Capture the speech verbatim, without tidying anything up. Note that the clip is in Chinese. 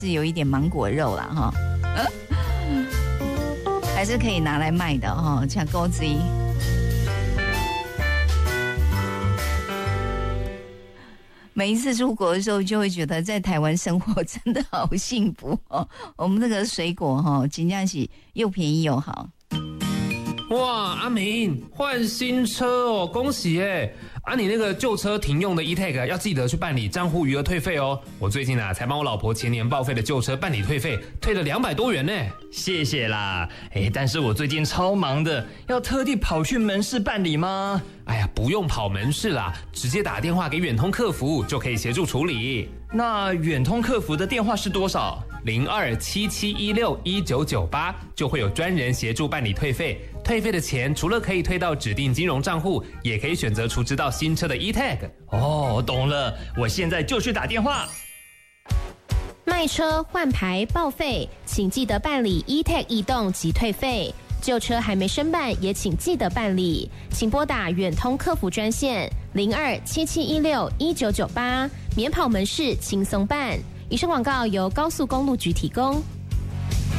是有一点芒果肉啦哈，还是可以拿来卖的哈，像钩子。每一次出国的时候，就会觉得在台湾生活真的好幸福哦。我们那个水果哈，真的是又便宜又好。 哇，阿明换新车哦，恭喜耶！啊，你那个旧车停用的 E-Tag 要记得去办理账户余额退费哦。我最近啊才帮我老婆前年报废的旧车办理退费，退了两百多元呢。 谢谢啦，哎，但是我最近超忙的，要特地跑去门市办理吗？ 哎呀，不用跑门市啦，直接打电话给远通客服就可以协助处理。 那远通客服的电话是多少？ 零二七七一六一九九八，就会有专人协助办理退费。退费的钱除了可以退到指定金融账户，也可以选择储值到新车的 E-Tag。 哦，懂了，我现在就去打电话。 卖车换牌报废，请记得办理 E-Tag 异动及退费。旧车还没申办，也请记得办理，请拨打远通客服专线零二七七一六一九九八，免跑门市轻松办。以上广告由高速公路局提供。